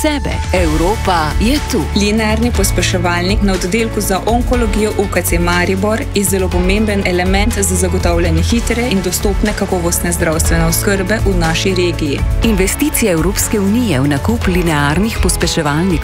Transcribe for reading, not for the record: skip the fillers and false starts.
sebe. Evropa je tu. Linearni pospeševalnik na oddelku za onkologijo UKC Maribor je zelo pomemben element za zagotavljanje hitre in dostopne kakovostne zdravstvene oskrbe v naši regiji. Investicija Evropske unije v nakup linearnih pospeševalnikov